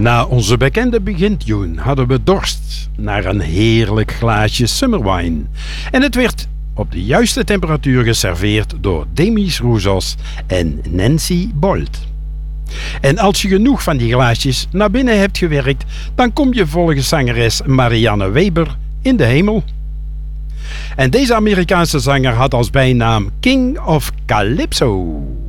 Na onze bekende begintune hadden we dorst naar een heerlijk glaasje summerwine. En het werd op de juiste temperatuur geserveerd door Demis Roussos en Nancy Bolt. En als je genoeg van die glaasjes naar binnen hebt gewerkt, dan kom je volgens zangeres Marianne Weber in de hemel. En deze Amerikaanse zanger had als bijnaam King of Calypso.